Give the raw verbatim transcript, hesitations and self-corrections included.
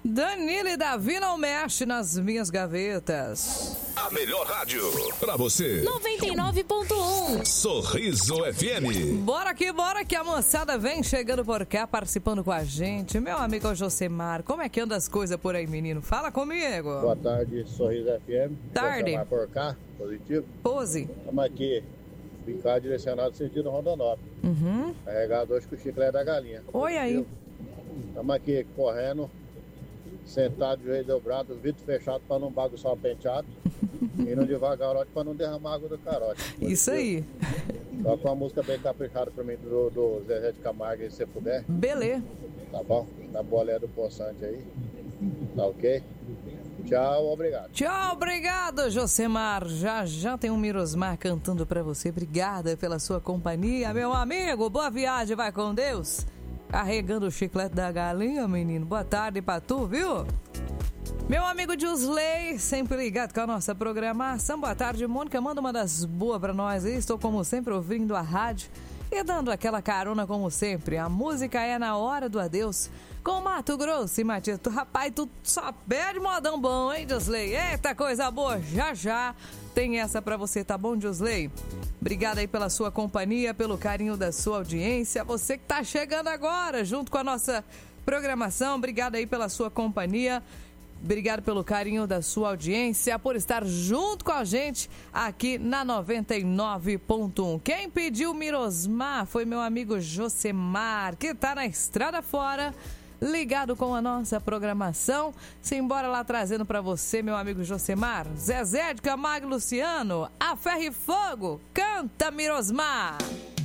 Danilo e Davi não mexe nas minhas gavetas. A melhor rádio pra você. noventa e nove ponto um. Sorriso F M. Bora que bora que a moçada vem chegando por cá, participando com a gente. Meu amigo Josemar, como é que anda as coisas por aí, menino? Fala comigo. Boa tarde, Sorriso F M. Tarde. Josemar por cá, positivo. Pose. Estamos aqui, brincar direcionado sentido Rondonópolis. Uhum. Carregado hoje com o chiclete da galinha. Oi aí. Estamos aqui correndo, sentado, joelho dobrado, vidro fechado para não bagunçar o penteado. Indo devagarote para não derramar água do carote. Isso aí. Só com uma música bem caprichada para mim do, do Zezé de Camargo, se você puder. Beleza. Tá bom? Da boleia do Poçante aí. Tá ok? Tchau, obrigado. Tchau, obrigado, Josemar. Já já tem um Mirosmar cantando pra você. Obrigada pela sua companhia, meu amigo. Boa viagem, vai com Deus. Carregando o chiclete da galinha, menino. Boa tarde pra tu, viu? Meu amigo Jusley, sempre ligado com a nossa programação. Boa tarde, Mônica. Manda uma das boas pra nós aí. Estou, como sempre, ouvindo a rádio e dando aquela carona, como sempre. A música é Na Hora do Adeus, com Mato Grosso e Matias. Tu, rapaz, tu só pede modão bom, hein, Jusley? Eita, coisa boa. Já, já tem essa pra você, tá bom, Jusley? Obrigada aí pela sua companhia, pelo carinho da sua audiência. Você que tá chegando agora, junto com a nossa programação. Obrigada aí pela sua companhia. Obrigado pelo carinho da sua audiência, por estar junto com a gente aqui na noventa e nove ponto um. Quem pediu Mirosmar foi meu amigo Josemar, que tá na estrada fora, ligado com a nossa programação. Simbora lá trazendo pra você, meu amigo Josemar. Zezé de Camargo e Luciano, A Ferro e Fogo, canta Mirosmar.